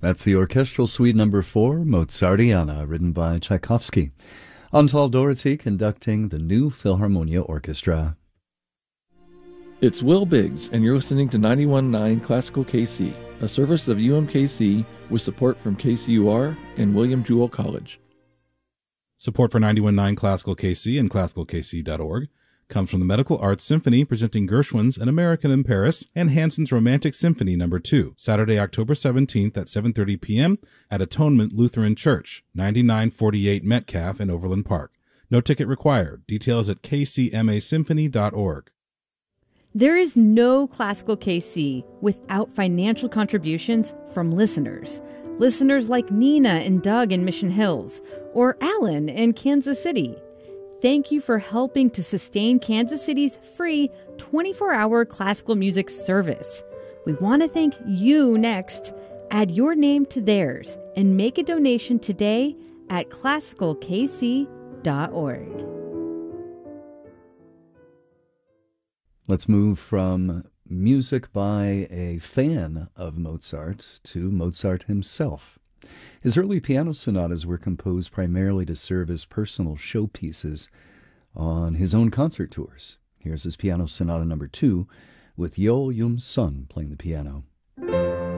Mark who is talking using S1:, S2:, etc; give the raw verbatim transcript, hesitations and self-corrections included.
S1: That's the Orchestral Suite Number four, Mozartiana, written by Tchaikovsky. Antal Doherty conducting the New Philharmonia Orchestra.
S2: It's Will Biggs, and you're listening to ninety-one point nine Classical K C, a service of U M K C with support from K C U R and William Jewell College.
S3: Support for ninety-one point nine Classical K C and classical k c dot org comes from the Medical Arts Symphony presenting Gershwin's An American in Paris and Hansen's Romantic Symphony Number two, Saturday, October seventeenth at seven thirty p.m. at Atonement Lutheran Church, ninety-nine forty-eight Metcalf in Overland Park. No ticket required. Details at k c m a symphony dot org.
S4: There is no Classical K C without financial contributions from listeners. Listeners like Nina and Doug in Mission Hills, or Alan in Kansas City. Thank you for helping to sustain Kansas City's free twenty-four hour classical music service. We want to thank you next. Add your name to theirs and make a donation today at classical k c dot org.
S1: Let's move from music by a fan of Mozart to Mozart himself. His early piano sonatas were composed primarily to serve as personal showpieces on his own concert tours. Here's his piano sonata number two with Yo Yum Sun playing the piano.